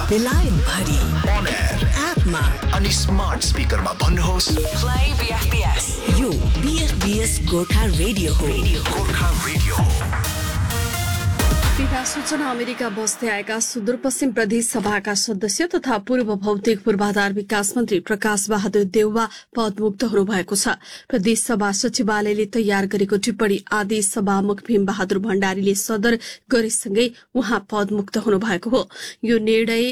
बेलायत भरि on air एपमा अनि स्मार्ट स्पिकरमा भन्नुहोस् प्ले बीएफबीएस। यो बीएफबीएस गोर्खा रेडियो हो। गोर्खा रेडियो। विकास सूचना अमेरिका बस्दै आएका सुदूरपश्चिम प्रदेश सभाका सदस्य तथा पूर्व भौतिक पूर्वाधार विकास मन्त्री प्रकाश बहादुर देउवा पदमुक्त हुनुभएको छ। प्रदेश सभा सचिवालयले तयार गरेको टिप्पणी आदेश सभामुख भीम बहादुर भण्डारीले सदर गरेसँगै उहाँ पदमुक्त हुनुभएको हो। यो निर्णय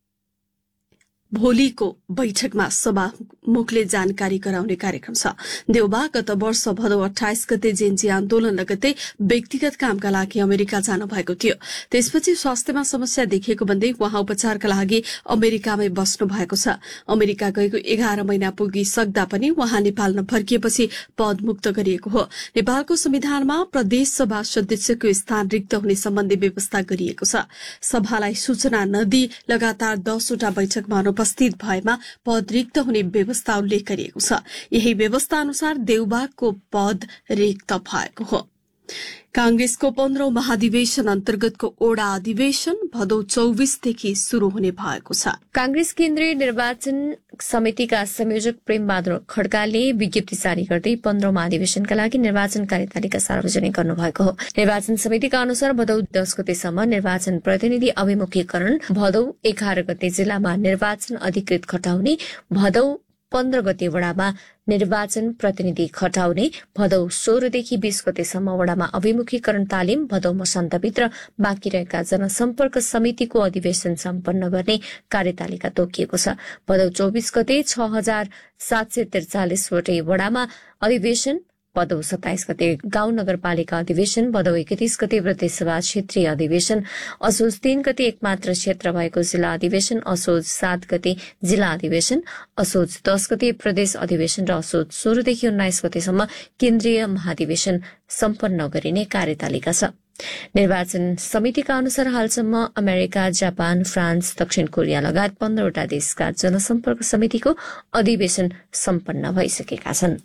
भोलिको बैठकमा सभामुखले जानकारी गराउने कार्यक्रम छ। देउबा गत वर्ष भदौ 28 गते जेन्जी आन्दोलन लगत्तै व्यक्तिगत कामका लागि अमेरिका जानु भएको थियो। त्यसपछि स्वास्थ्यमा समस्या देखिएको भन्दै उहाँ उपचारका लागि अमेरिकामै बस्नु भएको छ। अमेरिका गएको 11 महिना पुगिसक्दा पनि उहाँ नेपाल नफर्किएपछि पदमुक्त गरिएको हो। नेपालको संविधानमा प्रदेश सभा सदस्यको स्थान रिक्त हुने सम्बन्धी व्यवस्था गरिएको छ। सभालाई सूचना नदिई लगातार 10 वटा बैठकमा उपस्थित भएमा पद रिक्त हुने व्यवस्था उल्लेख गरिएको छ। यही व्यवस्था अनुसार देउबाको पद रिक्त भएको हो। कांग्रेसको 15औं महाधिवेशन अन्तर्गतको ओडा अधिवेशन भदौ 24 देखि शुरू हुने भएको छ। कांग्रेस केन्द्रीय निर्वाचन समितिका संयोजक प्रेम बहादुर खड्काले विज्ञप्ति जारी गर्दै 15औं महाधिवेशनका लागि निर्वाचन कार्यतालिका सार्वजनिक गर्नुभएको हो। निर्वाचन समितिका अनुसार भदौ 10 गतेसम्म निर्वाचन प्रतिनिधि अभिमुखीकरण, भदौ 11 गते जिल्लामा निर्वाचन अधिकृत खटाउने, भदौ 15 गते वडामा निर्वाचन प्रतिनिधि खटाउने, भदौ 16 देखि 20 गतेसम्म वडामा अभिमुखीकरण तालिम, भदौ मसान्तभित्र बाँकी रहेका जनसम्पर्क समितिको अधिवेशन सम्पन्न गर्ने कार्यतालिका तोकिएको छ। भदौ 24 गते 6743 वटै वडामा अधिवेशन, भदौ 27 गते गाउँ नगरपालिका अधिवेशन, भदौ 31 गते प्रदेशसभा क्षेत्रीय अधिवेशन, असोज 3 गते एकमात्र क्षेत्र भएको जिल्ला अधिवेशन, असोज 7 गते जिल्ला अधिवेशन, असोज 10 गते प्रदेश अधिवेशन र असोज 16 देखि 19 गतेसम्म केन्द्रीय महाधिवेशन सम्पन्न गरिने कार्यतालिका छ। निर्वाचन समितिका अनुसार हालसम्म अमेरिका, जापान, फ्रान्स, दक्षिण कोरिया लगायत 15 वटा देशका जनसम्पर्क समितिको अधिवेशन सम्पन्न भइसकेका छन्।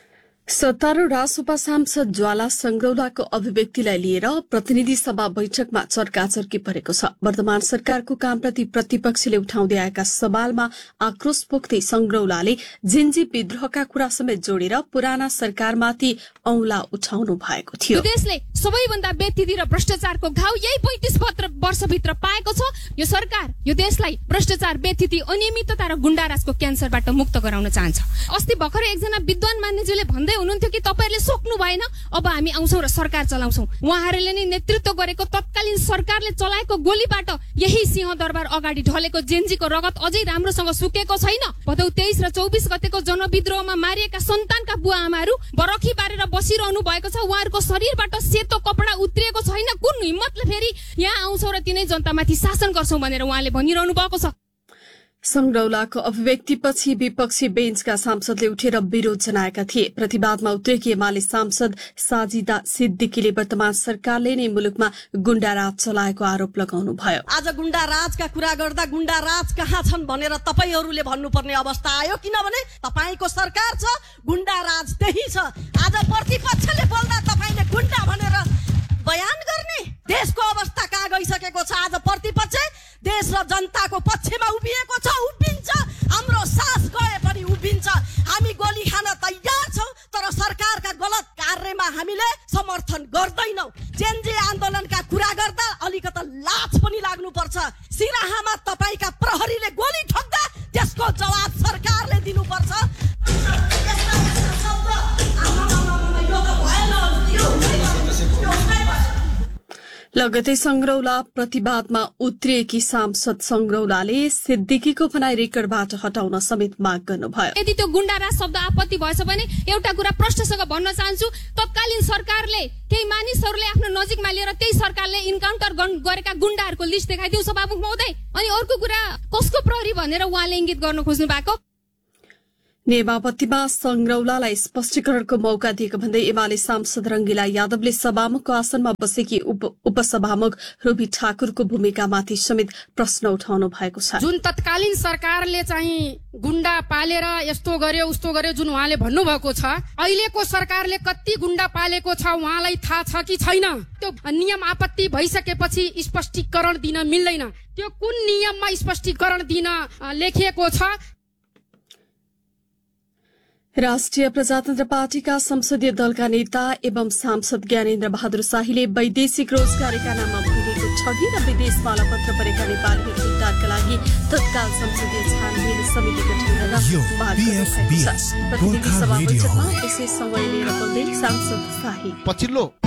सत्तारूढ़ रासपा सांसद ज्वाला संग्रौलाको अभिव्यक्तिलाई लिएर प्रतिनिधि सभा बैठकमा चर्काचर्की परेको छ। वर्तमान सरकारको कामप्रति प्रतिपक्षले उठाउँदै आएका सवालमा आक्रोश पोख्दै संग्रौलाले जिन्जी विद्रोहका कुरा समेत जोडेर पुराना सरकारमाथि औंला उठाउनु भएको थियो। देशले सबैभन्दा व्यक्तिगत र भ्रष्टाचारको घाउ यही 35 वर्षभित्र पाएको छ। यो सरकार यो देशलाई भ्रष्टाचार, व्यक्तिगत अनियमितता र गुण्डाराजको क्यान्सरबाट मुक्त गराउन चाहन्छ। अस्ति भर्खरै एकजना विद्वान मान्यज्यूले भन्दै हुनुहुन्थ्यो कि तपाईहरुले सोच्नु भएन, अब हामी आउँछौं र सरकार चलाउँछौं। उहाँहरूले नै नेतृत्व गरेको तत्कालीन सरकारले चलाएको गोलीबाट यही सिंहदरबार अगाडि ढलेको जेन्जीको रगत अझै राम्रोसँग सुकेको छैन। भदौ 23 र 24 गतेको जनविद्रोहमा मारिएका सन्तानका बुवा आमाहरू बरखी बारेर बसिरहनु भएको छ। उहाँहरूको शरीरबाट सेतो कपडा उत्रिएको छैन। कुन हिम्मतले फेरि यहाँ आउँछौं र तिनै जनतामाथि शासन गर्छौं भनेर उहाँले भनिरहनु भएको छ। संग्रौलाको अभिव्यक्तिपछि विपक्षी बेन्चका सांसदले उठेर विरोध जनाएका थिए। प्रतिवादमा उत्रेकी एमाले सांसद साजिदा सिद्दिकीले वर्तमान सरकारले नै मुलुकमा गुण्डाराज चलाएको आरोप लगाउनुभयो। आज गुण्डाराजका कुरा गर्दा गुण्डाराज कहाँ छन् भनेर तपाईहरूले भन्नुपर्ने अवस्था आयो, किनभने तपाईको सरकार छ, गुण्डाराज त्यही छ। आज प्रतिपक्षले बोल्दा तपाईले गुण्डा भनेर बयान गर्ने देशको अवस्था कहाँ गइसकेको छ। आज प्रतिपक्ष देश र जनताको पक्षमा उभिएको छ, उभिन्छ। हाम्रो सास गए पनि उभिन्छ। हामी गोली खान तयार छौं, तर सरकारका गलत कार्यमा हामीले समर्थन गर्दैनौं। जेन्जी आन्दोलनका कुरा गर्दा अलिकति लाज पनि लाग्नुपर्छ। सिराहामा तपाईका प्रहरीले गोली ठोक्दा त्यसको जवाब सरकारले दिनुपर्छ। लगतै संग्रौला प्रतिवादमा उत्रिएकी सांसद संग्रौलाले सिद्दिकीको भनाई रेकर्डबाट हटाउन समेत माग गर्नुभयो। यदि त्यो गुण्डाराज शब्द आपत्ति भएछ भने एउटा कुरा प्रश्नसँग भन्न चाहन्छु, तत्कालीन सरकारले केही मानिसहरूले आफ्नो नजिकमा लिएर त्यही सरकारले इन्काउन्टर गरेका गुण्डाहरूको लिस्ट देखाइदिउ सभामुख महोदय। अनि अर्को कुरा कसको प्रहरी भनेर उहाँले इंगित गर्न खोज्नु भएको। नेमापतिमा संग्रौलालाई स्पष्टीकरणको मौका दिएको भन्दै एमाले सांसद रंगिला यादवले सभामुखको आसनमा बसेकी उपसभामुख रूबी ठाकुरको भूमिकामाथि समेत प्रश्न उठाउनु भएको छ। जुन तत्कालीन सरकारले चाहिँ गुण्डा पालेर यस्तो गर्यो उस्तो गर्यो जुन उहाँले भन्नुभएको छ, अहिलेको सरकारले कति गुण्डा पालेको छ उहाँलाई थाहा छ कि छैन? त्यो नियम आपत्ति भइसकेपछि स्पष्टीकरण दिन मिल्दैन। त्यो कुन नियममा स्पष्टीकरण दिन लेखिएको छ? राष्ट्रिय प्रजातन्त्र पार्टीका संसदीय दलका नेता एवं सांसद ज्ञानेन्द्र बहादुर शाहीले वैदेशिक रोजगारीका नाममा भइरहेको ठगी र विदेशमा अलपत्र परेका नेपालीहरूको उद्धारका लागि तत्काल संसदीय छानबिन समिति गठन गर्न माग गरिएको छ। प्रतिनिधि सभा बैठकमा यसै समय लिएर बोल्दै सांसद शाही पछिल्लो